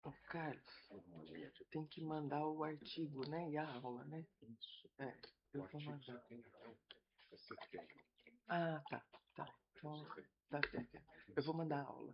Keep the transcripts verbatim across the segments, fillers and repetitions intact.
Ô, Carlos, tem que mandar o artigo, né? E a aula, né? É, eu vou mandar. Ah, tá, tá. Então, tá certo. Eu vou mandar a aula.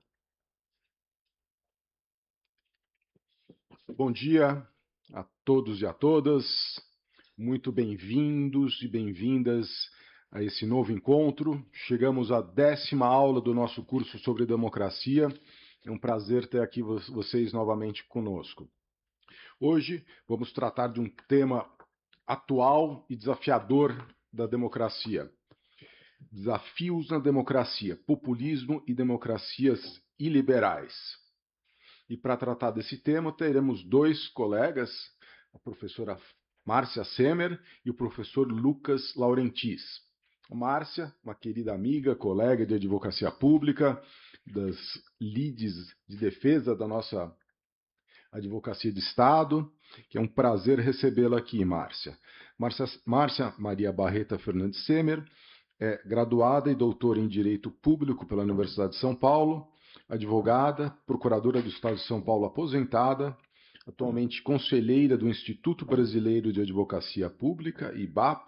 Bom dia a todos e a todas. Muito bem-vindos e bem-vindas a esse novo encontro. Chegamos à décima aula do nosso curso sobre democracia. É um prazer ter aqui vocês novamente conosco. Hoje vamos tratar de um tema atual e desafiador da democracia. Desafios na democracia, populismo e democracias iliberais. E para tratar desse tema, teremos dois colegas, a professora Márcia Semer e o professor Lucas Laurentis. A Márcia, uma querida amiga, colega de advocacia pública, das lides de defesa da nossa advocacia de Estado, que é um prazer recebê-la aqui, Márcia. Márcia. Márcia Maria Barreta Fernandes Semer é graduada e doutora em Direito Público pela Universidade de São Paulo, advogada, procuradora do Estado de São Paulo aposentada, atualmente conselheira do Instituto Brasileiro de Advocacia Pública, I B A P,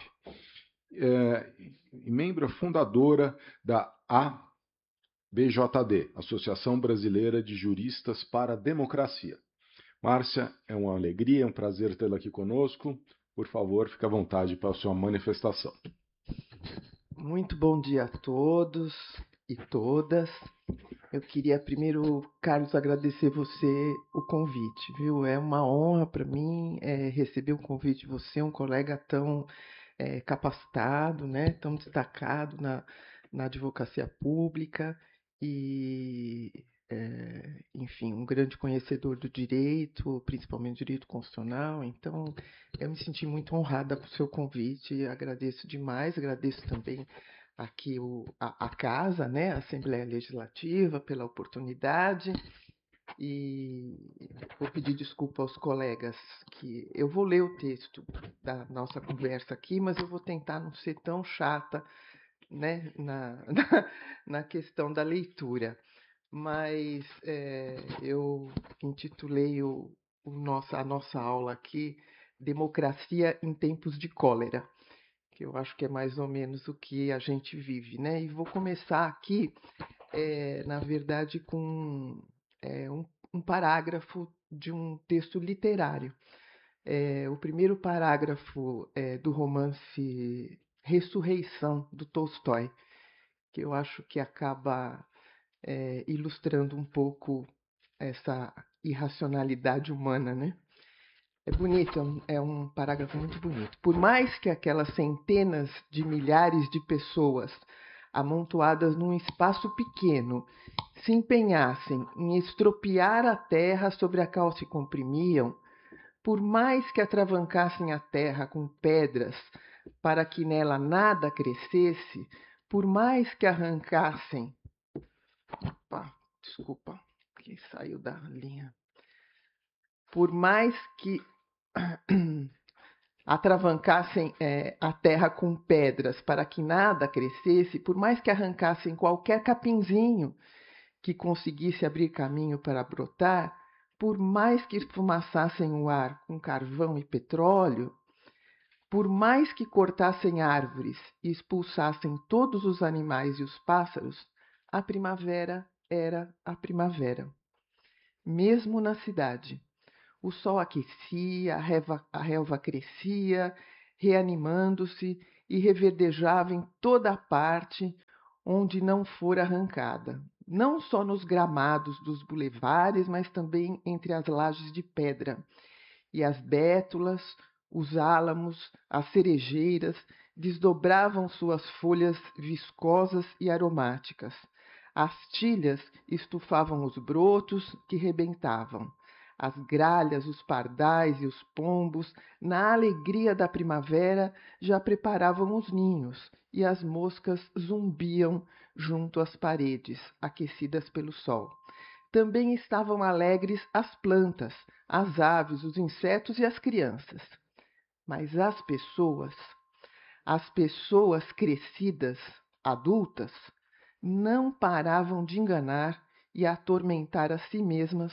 é, e membro fundadora da A B J D, Associação Brasileira de Juristas para a Democracia. Márcia, é uma alegria, é um prazer tê-la aqui conosco. Por favor, fique à vontade para a sua manifestação. Muito bom dia a todos e todas. Eu queria primeiro, Carlos, agradecer você o convite, viu? É uma honra para mim é, receber o convite de você, um colega tão é, capacitado, né? Tão destacado na, na advocacia pública e, é, enfim, um grande conhecedor do direito, principalmente direito constitucional. Então, eu me senti muito honrada por seu convite, agradeço demais, agradeço também aqui o, a, a casa, né, a Assembleia Legislativa, pela oportunidade, e vou pedir desculpa aos colegas que eu vou ler o texto da nossa conversa aqui, mas eu vou tentar não ser tão chata, né, na, na, na questão da leitura. Mas é, eu intitulei o, o nossa, a nossa aula aqui Democracia em Tempos de Cólera, que eu acho que é mais ou menos o que a gente vive, né? E vou começar aqui, é, na verdade, com é, um, um parágrafo de um texto literário. É, o primeiro parágrafo é do romance Ressurreição, do Tolstói, que eu acho que acaba é, ilustrando um pouco essa irracionalidade humana, né? É bonito, é um parágrafo muito bonito. Por mais que aquelas centenas de milhares de pessoas amontoadas num espaço pequeno se empenhassem em estropiar a terra sobre a qual se comprimiam, por mais que atravancassem a terra com pedras para que nela nada crescesse, por mais que arrancassem. Opa, desculpa, que saiu da linha. Por mais que atravancassem é, a terra com pedras para que nada crescesse, por mais que arrancassem qualquer capinzinho que conseguisse abrir caminho para brotar, por mais que esfumaçassem o ar com carvão e petróleo, por mais que cortassem árvores e expulsassem todos os animais e os pássaros, a primavera era a primavera. Mesmo na cidade, o sol aquecia, a relva, a relva crescia, reanimando-se e reverdejava em toda a parte onde não fora arrancada, não só nos gramados dos bulevares, mas também entre as lajes de pedra. E as bétulas, os álamos, as cerejeiras desdobravam suas folhas viscosas e aromáticas. As tilhas estufavam os brotos que rebentavam. As gralhas, os pardais e os pombos, na alegria da primavera, já preparavam os ninhos, e as moscas zumbiam junto às paredes, aquecidas pelo sol. Também estavam alegres as plantas, as aves, os insetos e as crianças. Mas as pessoas, as pessoas crescidas, adultas, não paravam de enganar e atormentar a si mesmas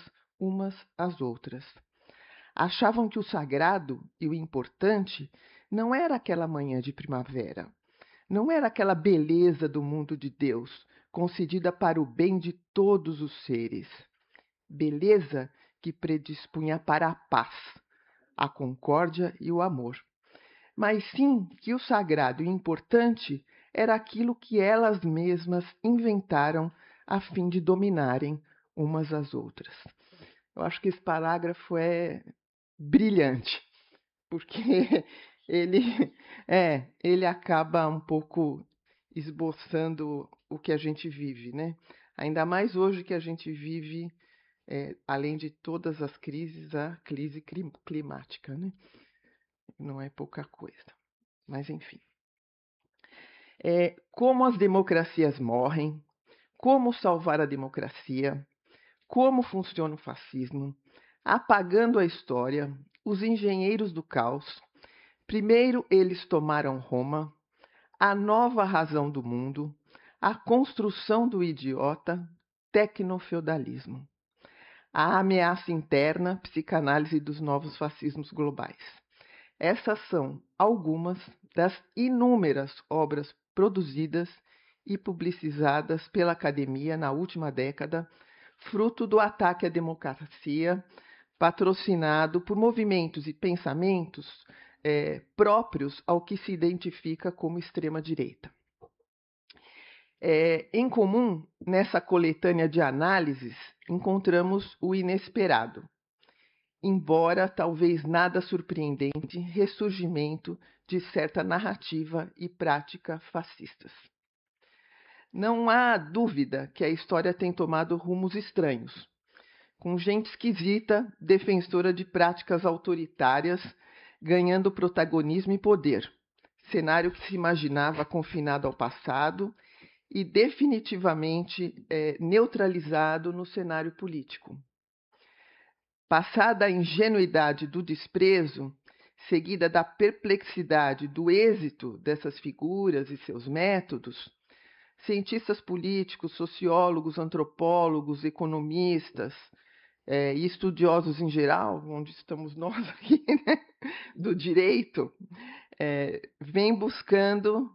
umas às outras. Achavam que o sagrado e o importante não era aquela manhã de primavera, não era aquela beleza do mundo de Deus, concedida para o bem de todos os seres. Beleza que predispunha para a paz, a concórdia e o amor. Mas sim que o sagrado e importante era aquilo que elas mesmas inventaram a fim de dominarem umas às outras. Eu acho que esse parágrafo é brilhante, porque ele, é, ele acaba um pouco esboçando o que a gente vive, né? Ainda mais hoje que a gente vive, é, além de todas as crises, a crise climática, né? Não é pouca coisa, mas enfim. É, como as democracias morrem, como salvar a democracia, como funciona o fascismo, apagando a história, os engenheiros do caos. Primeiro eles tomaram Roma, a nova razão do mundo, a construção do idiota, tecnofeudalismo. A ameaça interna, psicanálise dos novos fascismos globais. Essas são algumas das inúmeras obras produzidas e publicizadas pela academia na última década, fruto do ataque à democracia, patrocinado por movimentos e pensamentos é, próprios ao que se identifica como extrema-direita. É, em comum, nessa coletânea de análises, encontramos o inesperado, embora talvez nada surpreendente, ressurgimento de certa narrativa e prática fascistas. Não há dúvida que a história tem tomado rumos estranhos, com gente esquisita, defensora de práticas autoritárias, ganhando protagonismo e poder, cenário que se imaginava confinado ao passado e definitivamente é, neutralizado no cenário político. Passada a ingenuidade do desprezo, seguida da perplexidade do êxito dessas figuras e seus métodos, cientistas políticos, sociólogos, antropólogos, economistas é, e estudiosos em geral, onde estamos nós aqui, né, do direito, é, vêm buscando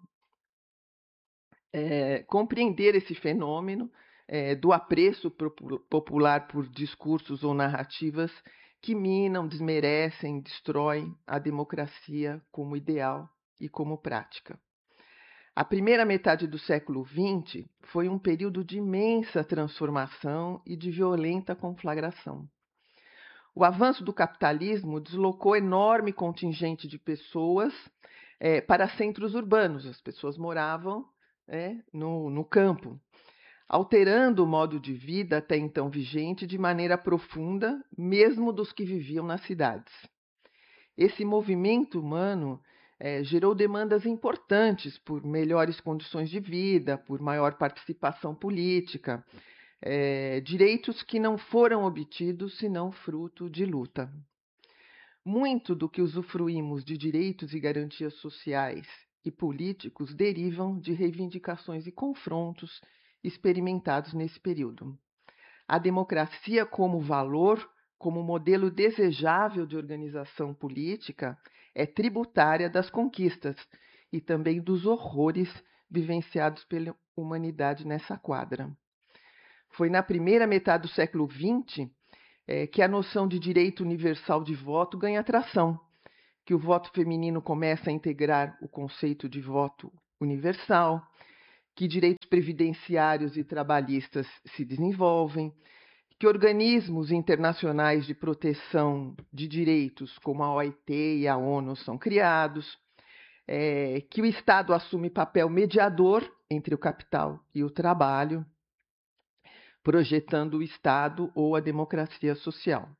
é, compreender esse fenômeno é, do apreço popular por discursos ou narrativas que minam, desmerecem, destroem a democracia como ideal e como prática. A primeira metade do século vinte foi um período de imensa transformação e de violenta conflagração. O avanço do capitalismo deslocou enorme contingente de pessoas é, para centros urbanos. As pessoas moravam é, no, no campo, alterando o modo de vida até então vigente de maneira profunda, mesmo dos que viviam nas cidades. Esse movimento humano É, gerou demandas importantes por melhores condições de vida, por maior participação política, é, direitos que não foram obtidos senão fruto de luta. Muito do que usufruímos de direitos e garantias sociais e políticos derivam de reivindicações e confrontos experimentados nesse período. A democracia como valor, como modelo desejável de organização política, é tributária das conquistas e também dos horrores vivenciados pela humanidade nessa quadra. Foi na primeira metade do século vinte é, que a noção de direito universal de voto ganha atração, que o voto feminino começa a integrar o conceito de voto universal, que direitos previdenciários e trabalhistas se desenvolvem, que organismos internacionais de proteção de direitos, como a O I T e a ONU, são criados, é, que o Estado assume papel mediador entre o capital e o trabalho, projetando o Estado ou a democracia social.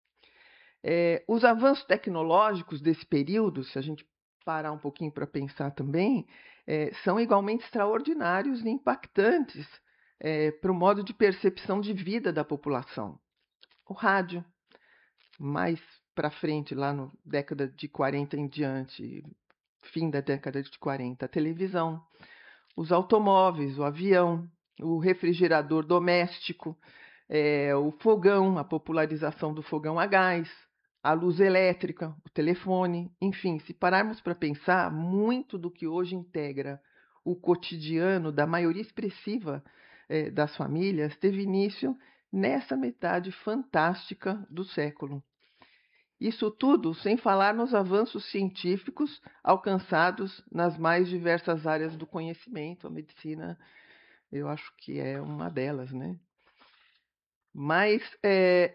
É, os avanços tecnológicos desse período, se a gente parar um pouquinho para pensar também, é, são igualmente extraordinários e impactantes É, para o modo de percepção de vida da população. O rádio, mais para frente, lá na década de quarenta em diante, fim da década de quarenta, a televisão, os automóveis, o avião, o refrigerador doméstico, é, o fogão, a popularização do fogão a gás, a luz elétrica, o telefone, enfim, se pararmos para pensar, muito do que hoje integra o cotidiano da maioria expressiva é, das famílias teve início nessa metade fantástica do século. Isso tudo sem falar nos avanços científicos alcançados nas mais diversas áreas do conhecimento. A medicina, eu acho que é uma delas, né? Mas, é,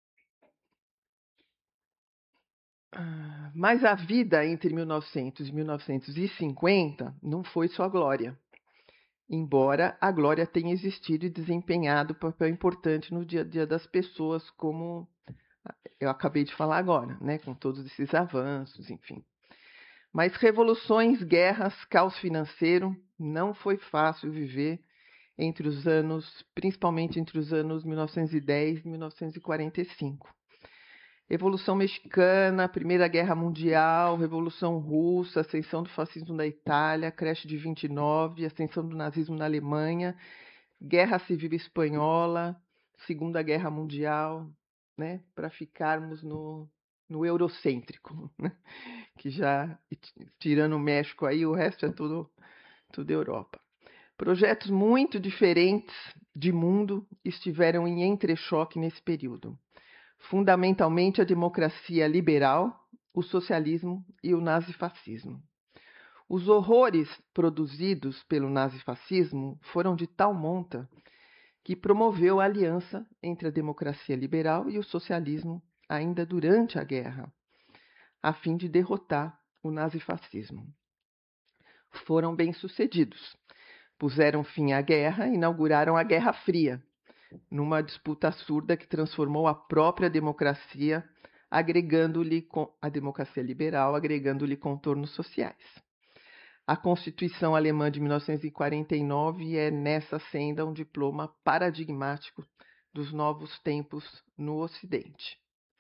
mas a vida entre mil e novecentos e mil novecentos e cinquenta não foi só glória, embora a glória tenha existido e desempenhado um papel importante no dia a dia das pessoas, como eu acabei de falar agora, né? Com todos esses avanços, enfim. Mas revoluções, guerras, caos financeiro, não foi fácil viver entre os anos, principalmente entre os anos mil novecentos e dez e mil novecentos e quarenta e cinco. Revolução Mexicana, Primeira Guerra Mundial, Revolução Russa, ascensão do fascismo na Itália, creche de vinte e nove, ascensão do nazismo na Alemanha, Guerra Civil Espanhola, Segunda Guerra Mundial, né, para ficarmos no, no eurocêntrico, né, que já, tirando o México aí, o resto é tudo, tudo Europa. Projetos muito diferentes de mundo estiveram em entrechoque nesse período. Fundamentalmente a democracia liberal, o socialismo e o nazifascismo. Os horrores produzidos pelo nazifascismo foram de tal monta que promoveu a aliança entre a democracia liberal e o socialismo ainda durante a guerra, a fim de derrotar o nazifascismo. Foram bem-sucedidos. Puseram fim à guerra e inauguraram a Guerra Fria, numa disputa surda que transformou a própria democracia, agregando-lhe a democracia liberal, agregando-lhe contornos sociais. A Constituição Alemã de mil novecentos e quarenta e nove é nessa senda um diploma paradigmático dos novos tempos no Ocidente.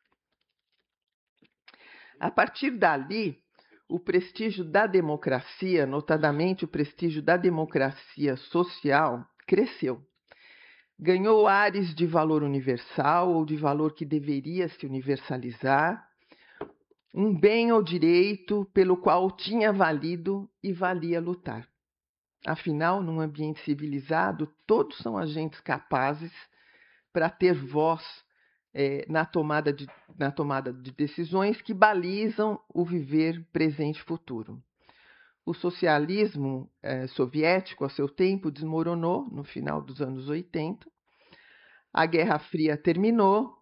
A partir dali, o prestígio da democracia, notadamente o prestígio da democracia social, cresceu. Ganhou ares de valor universal ou de valor que deveria se universalizar, um bem ou direito pelo qual tinha valido e valia lutar. Afinal, num ambiente civilizado, todos são agentes capazes para ter voz é, na, tomada de, na tomada de decisões que balizam o viver presente e futuro. O socialismo é, soviético, a seu tempo, desmoronou no final dos anos oitenta. A Guerra Fria terminou.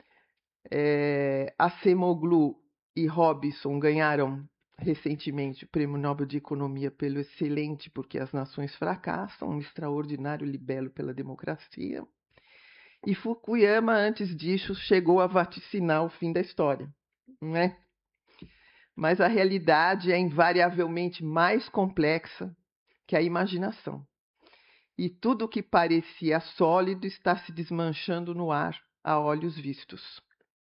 É, Acemoglu e Robinson ganharam recentemente o Prêmio Nobel de Economia pelo excelente Porque as Nações Fracassam, um extraordinário libelo pela democracia. E Fukuyama, antes disso, chegou a vaticinar o fim da história, não é? Mas a realidade é invariavelmente mais complexa que a imaginação. E tudo o que parecia sólido está se desmanchando no ar a olhos vistos.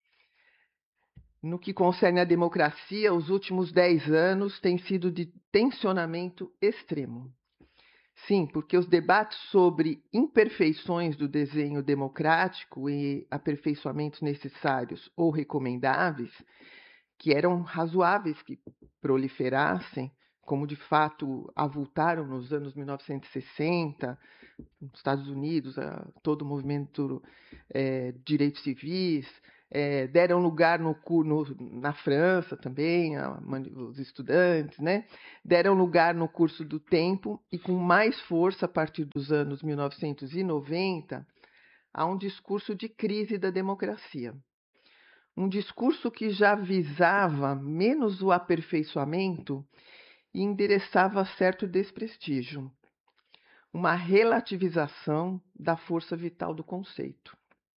No que concerne à democracia, os últimos dez anos têm sido de tensionamento extremo. Sim, porque os debates sobre imperfeições do desenho democrático e aperfeiçoamentos necessários ou recomendáveis, que eram razoáveis que proliferassem, como de fato avultaram nos anos mil novecentos e sessenta, nos Estados Unidos, todo o movimento é, de direitos civis, é, deram lugar no, no, na França também, a, os estudantes, né? Deram lugar no curso do tempo e com mais força a partir dos anos mil novecentos e noventa a um discurso de crise da democracia. Um discurso que já visava menos o aperfeiçoamento e endereçava certo desprestígio, uma relativização da força vital do conceito.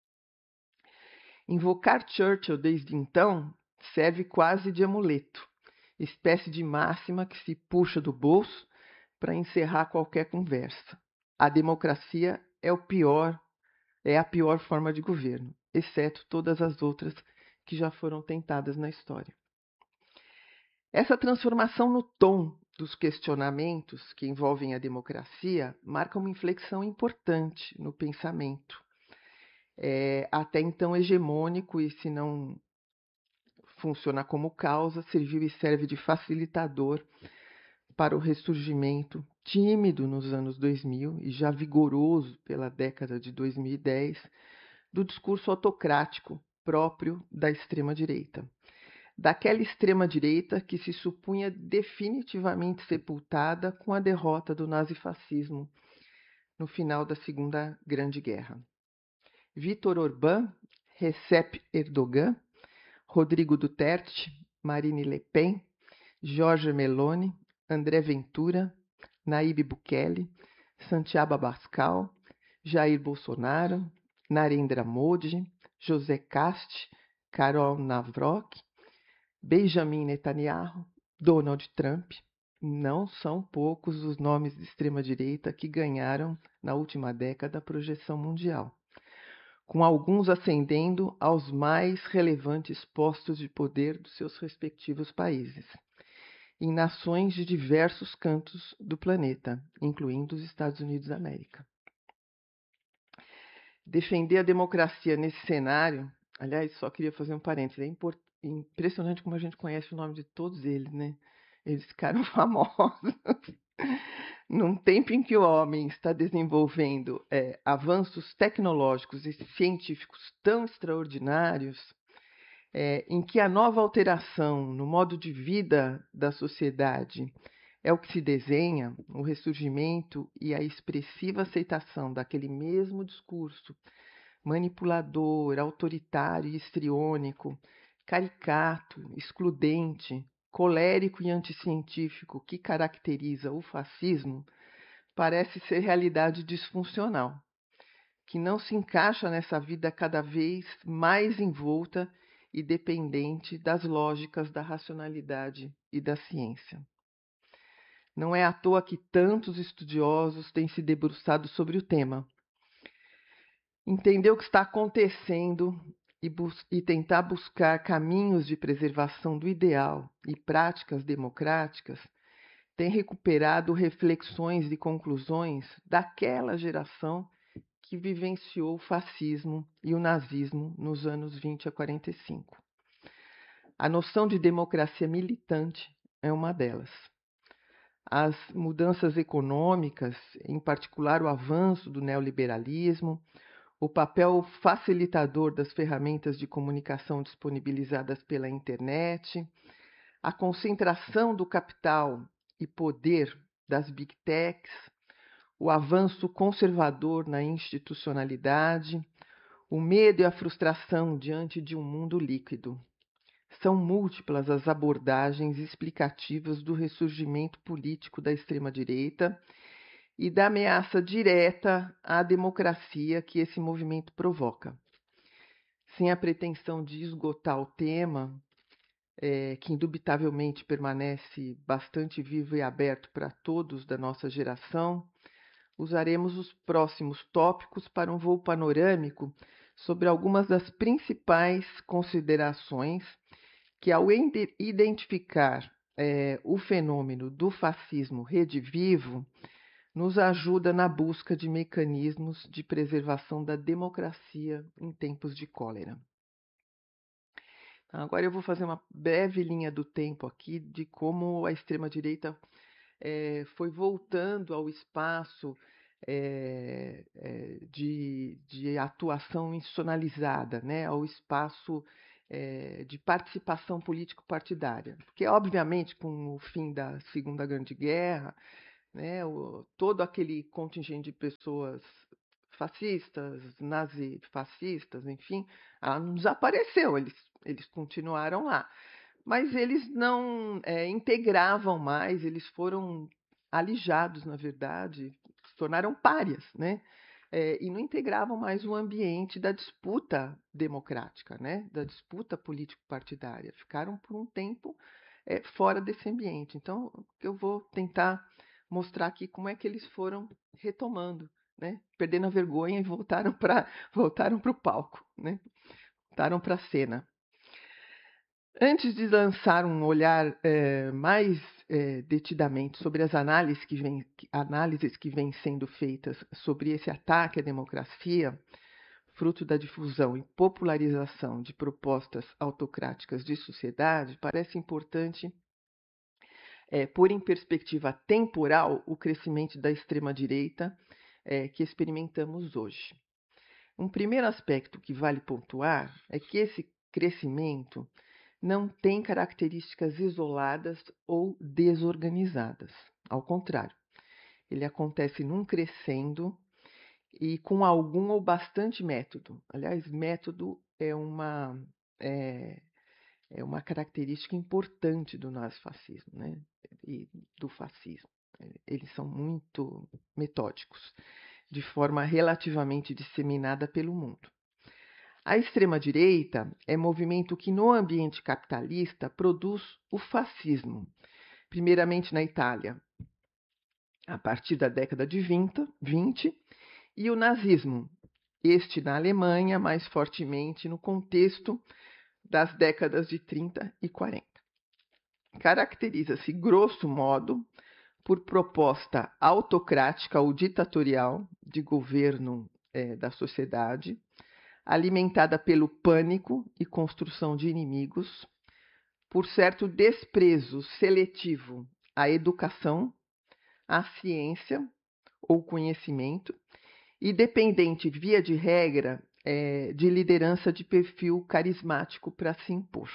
Invocar Churchill desde então serve quase de amuleto, espécie de máxima que se puxa do bolso para encerrar qualquer conversa. A democracia é o pior, é a pior forma de governo, exceto todas as outras que já foram tentadas na história. Essa transformação no tom dos questionamentos que envolvem a democracia marca uma inflexão importante no pensamento. é, até então hegemônico e, se não funciona como causa, serviu e serve de facilitador para o ressurgimento tímido nos anos dois mil e já vigoroso pela década de dois mil e dez do discurso autocrático próprio da extrema-direita. Daquela extrema-direita que se supunha definitivamente sepultada com a derrota do nazifascismo no final da Segunda Grande Guerra. Viktor Orbán, Recep Erdogan, Rodrigo Duterte, Marine Le Pen, Giorgia Meloni, André Ventura, Nayib Bukele, Santiago Abascal, Jair Bolsonaro, Narendra Modi, José Cast, Karol Navrok, Benjamin Netanyahu, Donald Trump. Não são poucos os nomes de extrema-direita que ganharam, na última década, a projeção mundial, com alguns ascendendo aos mais relevantes postos de poder dos seus respectivos países, em nações de diversos cantos do planeta, incluindo os Estados Unidos da América. Defender a democracia nesse cenário, aliás, só queria fazer um parênteses, é import, impressionante como a gente conhece o nome de todos eles, né? Eles ficaram famosos. Num tempo em que o homem está desenvolvendo é, avanços tecnológicos e científicos tão extraordinários, é, em que a nova alteração no modo de vida da sociedade é o que se desenha, o ressurgimento e a expressiva aceitação daquele mesmo discurso manipulador, autoritário e histriônico, caricato, excludente, colérico e anticientífico que caracteriza o fascismo, parece ser realidade disfuncional, que não se encaixa nessa vida cada vez mais envolta e dependente das lógicas da racionalidade e da ciência. Não é à toa que tantos estudiosos têm se debruçado sobre o tema. Entender o que está acontecendo e, e tentar buscar caminhos de preservação do ideal e práticas democráticas tem recuperado reflexões e conclusões daquela geração que vivenciou o fascismo e o nazismo nos anos vinte a quarenta e cinco. A noção de democracia militante é uma delas. As mudanças econômicas, em particular o avanço do neoliberalismo, o papel facilitador das ferramentas de comunicação disponibilizadas pela internet, a concentração do capital e poder das big techs, o avanço conservador na institucionalidade, o medo e a frustração diante de um mundo líquido. São múltiplas as abordagens explicativas do ressurgimento político da extrema-direita e da ameaça direta à democracia que esse movimento provoca. Sem a pretensão de esgotar o tema, é, que indubitavelmente permanece bastante vivo e aberto para todos da nossa geração, usaremos os próximos tópicos para um voo panorâmico sobre algumas das principais considerações que, ao identificar é, o fenômeno do fascismo redivivo, nos ajuda na busca de mecanismos de preservação da democracia em tempos de cólera. Agora eu vou fazer uma breve linha do tempo aqui de como a extrema-direita é, foi voltando ao espaço é, é, de, de atuação institucionalizada, né, ao espaço é, de participação político-partidária. Porque, obviamente, com o fim da Segunda Grande Guerra, né, o, todo aquele contingente de pessoas fascistas, nazifascistas, enfim, ah, não desapareceu, eles, eles continuaram lá. Mas eles não é, integravam mais, eles foram alijados, na verdade, se tornaram párias, né? É, e não integravam mais o ambiente da disputa democrática, né? Da disputa político-partidária. Ficaram por um tempo é, fora desse ambiente. Então, eu vou tentar mostrar aqui como é que eles foram retomando, né? Perdendo a vergonha e voltaram para voltaram para o palco, né? Voltaram para a cena. Antes de lançar um olhar é, mais é, detidamente sobre as análises que, vem, análises que vêm sendo feitas sobre esse ataque à democracia, fruto da difusão e popularização de propostas autocráticas de sociedade, parece importante é, pôr em perspectiva temporal o crescimento da extrema-direita é, que experimentamos hoje. Um primeiro aspecto que vale pontuar é que esse crescimento não tem características isoladas ou desorganizadas. Ao contrário, ele acontece num crescendo e com algum ou bastante método. Aliás, método é uma, é, é uma característica importante do nazifascismo, né? E do fascismo. Eles são muito metódicos, de forma relativamente disseminada pelo mundo. A extrema-direita é movimento que, no ambiente capitalista, produz o fascismo, primeiramente na Itália, a partir da década de vinte, e o nazismo, este na Alemanha, mais fortemente no contexto das décadas de trinta e quarenta. Caracteriza-se, grosso modo, por proposta autocrática ou ditatorial de governo é, da sociedade, alimentada pelo pânico e construção de inimigos, por certo desprezo seletivo à educação, à ciência ou conhecimento, e dependente, via de regra, é, de liderança de perfil carismático para se impor.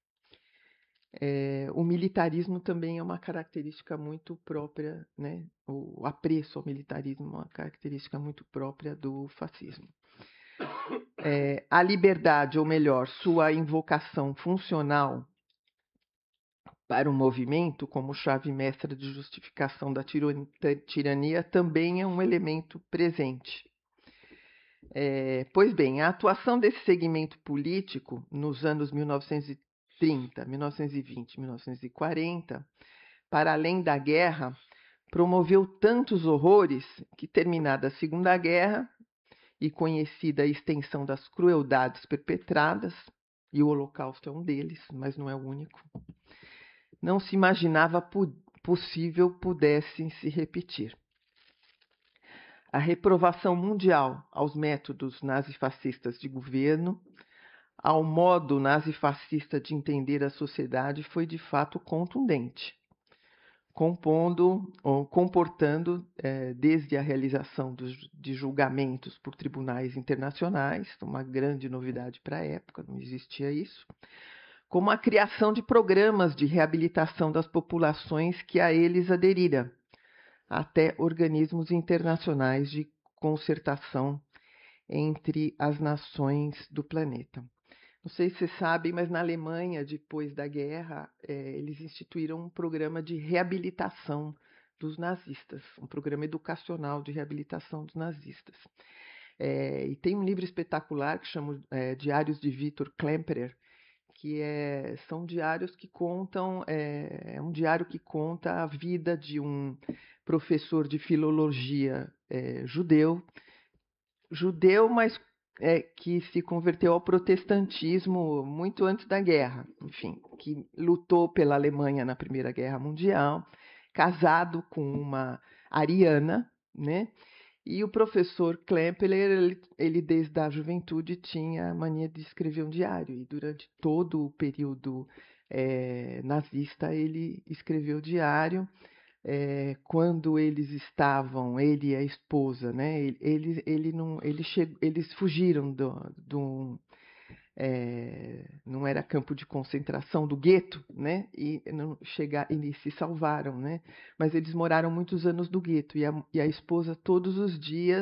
É, o militarismo também é uma característica muito própria, né? O apreço ao militarismo é uma característica muito própria do fascismo. É, a liberdade, ou melhor, sua invocação funcional para o movimento, como chave mestra de justificação da tirania, também é um elemento presente. É, pois bem, a atuação desse segmento político nos anos mil novecentos e trinta, mil novecentos e vinte, mil novecentos e quarenta, para além da guerra, promoveu tantos horrores que, terminada a Segunda Guerra, e conhecida a extensão das crueldades perpetradas, e o Holocausto é um deles, mas não é o único, não se imaginava possível pudessem se repetir. A reprovação mundial aos métodos nazifascistas de governo, ao modo nazifascista de entender a sociedade, foi de fato contundente, compondo, ou comportando, eh, desde a realização dos, de julgamentos por tribunais internacionais, uma grande novidade para a época, não existia isso, como a criação de programas de reabilitação das populações que a eles aderiram, até organismos internacionais de concertação entre as nações do planeta. Não sei se vocês sabem, mas na Alemanha, depois da guerra, é, eles instituíram um programa de reabilitação dos nazistas, um programa educacional de reabilitação dos nazistas. É, e tem um livro espetacular que chama é, Diários de Viktor Klemperer, que é, são diários que contam, é, é um diário que conta a vida de um professor de filologia é, judeu, judeu, mas é, que se converteu ao protestantismo muito antes da guerra, enfim, que lutou pela Alemanha na Primeira Guerra Mundial, casado com uma ariana, né? E o professor Klemperer, ele, ele desde a juventude tinha a mania de escrever um diário, e durante todo o período é, nazista ele escreveu diário. É, quando eles estavam, ele e a esposa, né? Ele, ele, ele não, ele chegou, eles fugiram do, do é, não era campo de concentração, do gueto, né? E não chegar, e se salvaram, né? Mas eles moraram muitos anos no gueto, e a, e a esposa todos os dias